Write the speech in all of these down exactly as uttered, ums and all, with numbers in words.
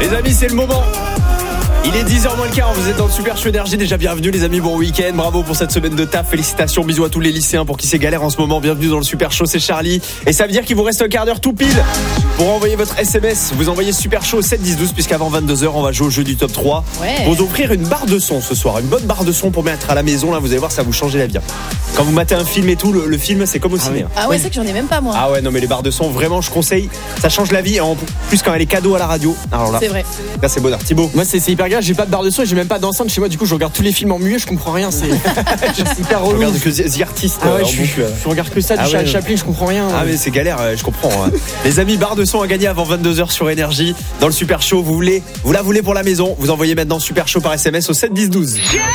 Les amis, c'est le moment. Il est dix heures moins le quart, vous êtes dans le Super Show Énergie. Déjà bienvenue les amis, bon week-end, bravo pour cette semaine de taf, félicitations, bisous à tous les lycéens pour qui c'est galère en ce moment. Bienvenue dans le Super Show, c'est Charlie. Et ça veut dire qu'il vous reste un quart d'heure tout pile pour envoyer votre S M S. Vous envoyez Super Show sept dix douze, puisqu'avant vingt-deux heures on va jouer au jeu du top trois. Ouais. Pour vous offrir une barre de son ce soir, une bonne barre de son pour mettre à la maison, là vous allez voir, ça va vous changer la vie. Quand vous matez un film et tout, le, le film c'est comme au ciné. Ah ouais, c'est que j'en ai même pas moi. Ah ouais, non mais les barres de son, vraiment je conseille, ça change la vie. Et en plus quand elle est cadeau à la radio, alors là, C'est vrai. là c'est bonheur. Thibaut. Moi c'est, c'est hyper grave, j'ai pas de barre de son et j'ai même pas d'enceinte chez moi, du coup je regarde tous les films en muet, je comprends rien, c'est, c'est hyper Je relou. regarde que The The Artist. Ah ouais, euh, en je, boucle. je, je regarde que ça, du Ah Charlie ouais. Chaplin, je comprends rien. Ah mais c'est galère, euh, je comprends. Hein. Les amis, barre de son à gagner avant vingt-deux heures sur Énergie dans le Super Show. Vous voulez, vous la voulez pour la maison, vous envoyez maintenant Super Show par S M S au sept dix douze.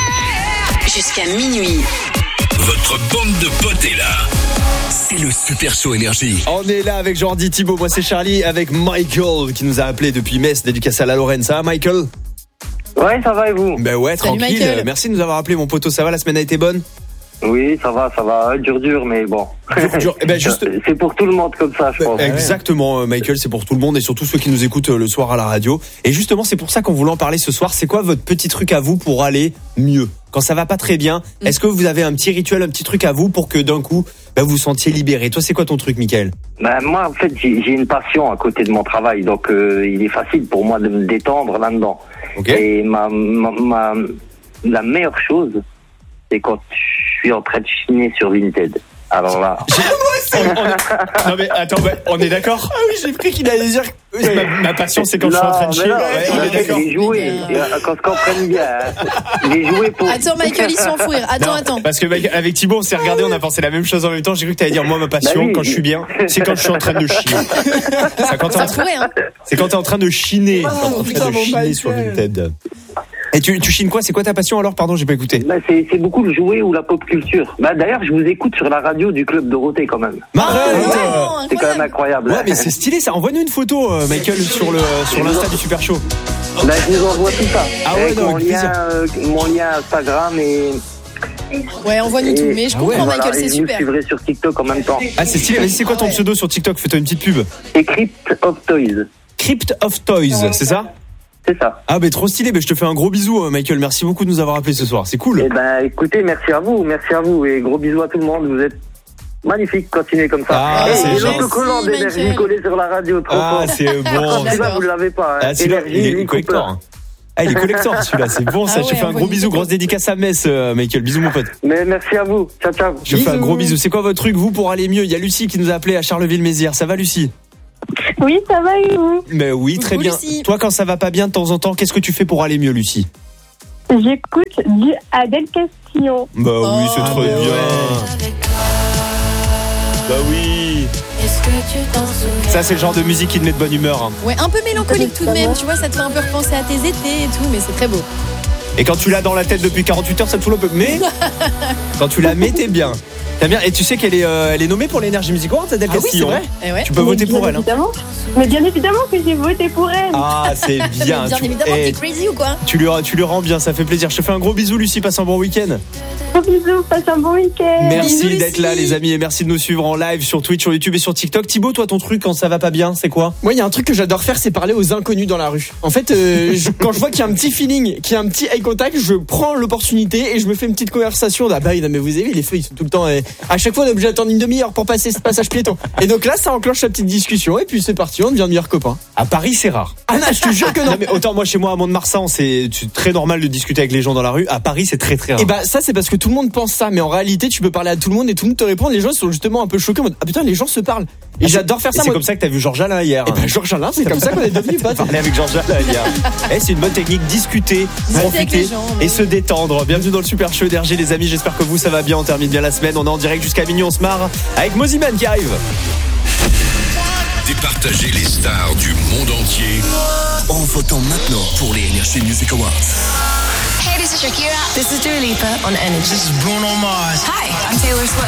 Jusqu'à minuit. Votre bande de potes est là. C'est le Super Show Énergie. On est là avec Jordi, Thibaut, moi c'est Charlie, avec Michael qui nous a appelé depuis Metz, dédicace à la Lorraine. Ça va Michael? Ouais, ça va et vous? Ben ouais, Salut, tranquille. Michael. Merci de nous avoir appelé mon poteau, ça va, la semaine a été bonne? Oui, ça va, ça va. Dur, dur, mais bon. Dur, dur. Eh ben, juste- C'est pour tout le monde comme ça, je pense. Exactement, euh, Michael, c'est pour tout le monde et surtout ceux qui nous écoutent euh, le soir à la radio. Et justement, c'est pour ça qu'on voulait en parler ce soir. C'est quoi votre petit truc à vous pour aller mieux? Quand ça va pas très bien, est-ce que vous avez un petit rituel, un petit truc à vous pour que d'un coup, bah, vous vous sentiez libéré? Toi, c'est quoi ton truc, Michael? Ben, moi, en fait, j'ai j'ai une passion à côté de mon travail, donc euh, il est facile pour moi de me détendre là-dedans. Ok. Et ma, ma, ma- la meilleure chose, c'est quand je suis en train de chiner sur Vinted. Alors là, On- on- Non mais attends, bah, on est d'accord? Ah oui, j'ai pris qu'il allait dire ma, ma passion, c'est quand je suis en train de mais chier. non, Ouais, on est d'accord. j'ai joué, qu'on se comprenne bien. hein. J'ai joué pour... Attends Michael, ils sont fous rire. Attends, Non, attends. Parce que mec, avec Thibaut, on s'est regardé, on a pensé la même chose en même temps. J'ai cru que t'allais dire moi ma passion Bah oui. quand je suis bien, c'est quand je suis en train de chier. C'est quand t'es en Ça train, pourrait hein. c'est quand t'es en train de chiner, en train putain, de mon chiner Michael. sur Vinted. Et tu, tu chines quoi? C'est quoi ta passion alors? Pardon, j'ai pas écouté. Ben, c'est c'est beaucoup le jouet ou la pop culture. Ben, d'ailleurs, je vous écoute sur la radio du Club Dorothée quand même. Arrête. Oh, C'est quand même incroyable. Ouais, mais c'est stylé ça. Envoie-nous une photo, euh, Michael, sur le sur l'insta du Super Show. Ben, je vous envoie tout ça. Ah ouais, Avec non, mon, avec lien, plaisir. euh, mon lien Instagram et, Ouais, envoie-nous tout. Mais je Ah ouais, comprends voilà, Michael, et c'est je vous super. suivrai sur TikTok en même temps. Ah, c'est stylé. Vas-y, c'est quoi ton Ouais. pseudo sur TikTok? Fais-toi une petite pub. Et Crypt of Toys. Crypt of Toys, c'est ça? C'est ça. Ah, bah trop stylé. Bah, je te fais un gros bisou, euh, Michael. Merci beaucoup de nous avoir appelé ce soir. C'est cool. Eh ben, écoutez, merci à vous, merci à vous et gros bisous à tout le monde. Vous êtes magnifiques, continuez comme ça. Ah, et c'est et gentil, l'autocollant d'énergie Michael. collé sur la radio, trop Ah, fort. c'est bon. Celui-là, vous ne l'avez pas. Hein. Ah, celui-là, Énergie, il est Lee collector. Cooper. hein. Ah, il est collector celui-là, c'est bon ça. Ah Je te ouais, fais un gros envoie-nous bisou, une photo. grosse dédicace à Metz, euh, Michael. Bisous mon pote. Mais merci à vous. Ciao, ciao. Je te fais un Bisous. gros bisou. C'est quoi votre truc, vous, pour aller mieux? Il y a Lucie qui nous a appelé à Charleville-Mézières. Ça va, Lucie? Oui, ça va et vous? Mais oui, très Coucou, bien. Lucie. Toi, quand ça va pas bien de temps en temps, qu'est-ce que tu fais pour aller mieux, Lucie? J'écoute du Adèle Castillo. Bah oui, c'est Oh, très bah bien. Bah oui. Ça, c'est le genre de musique qui te met de bonne humeur. hein. Ouais, un peu mélancolique tout de même. Tu vois, ça te fait un peu repenser à tes étés et tout, mais c'est très beau. Et quand tu l'as dans la tête depuis quarante-huit heures, ça te fout un peu. Mais quand tu la mets, t'es bien. T'as bien. Et tu sais qu'elle est, euh, elle est nommée pour l'Energy Music Awards, Adèle Ah oui, c'est Castillo. vrai. Et ouais. Tu peux Mais voter bien pour elle. hein. évidemment. Mais bien évidemment que j'ai voté pour elle. Ah, c'est Mais bien. bien Tu- évidemment, eh, t'es crazy ou quoi? tu, lui, tu lui rends bien, ça fait plaisir. Je te fais un gros bisou, Lucie. Passe un bon week-end. Gros bisous, passe un bon week-end. Merci Bisous, d'être Lucie. là, les amis, et merci de nous suivre en live sur Twitch, sur YouTube et sur TikTok. Thibaut, toi, ton truc quand ça va pas bien, c'est quoi? Moi, il y a un truc que j'adore faire, c'est parler aux inconnus dans la rue. En fait, euh, je- quand je vois qu'il y a un petit feeling, qu'il y a un petit eye contact, je prends l'opportunité et je me fais une petite conversation. Ah bah, oui, non, mais vous avez vu, les feux, ils sont tout le temps. euh, à chaque fois, on est obligé d'attendre une demi-heure pour passer ce passage piéton. Et donc là, ça enclenche la petite discussion et puis c'est parti, on devient de meilleurs copains. À Paris, c'est rare. Ah non, je te jure que non. Non, mais autant moi, chez moi, à Mont-de-Marsan, c'est c'est très normal de discuter avec les gens dans la rue. À Paris, c'est très très rare. Et bah ça c'est parce que tout le monde pense ça, mais en réalité tu peux parler à tout le monde et tout le monde te répond. Les gens sont justement un peu choqués en mode ah putain les gens se parlent. Et Ah, j'adore faire Et ça. c'est moi. comme ça que t'as vu Georges Alain hier. Et bah Georges Alain, c'est comme ça qu'on est devenus potes. Parler avec Georges Alain hier. Eh, c'est une bonne technique, discuter, Discuter avec profiter les gens, et ouais. se détendre. Bienvenue dans le Super Show Énergie, les amis. J'espère que vous ça va bien. On termine bien la semaine. On est en direct jusqu'à minuit. On se marre avec Moziman qui arrive. Départager les stars du monde entier en votant maintenant pour les Energy Music Awards. Hey, this is Shakira. This is Dua Lipa on Energy. This is Bruno Mars. Hi, I'm Taylor Swift.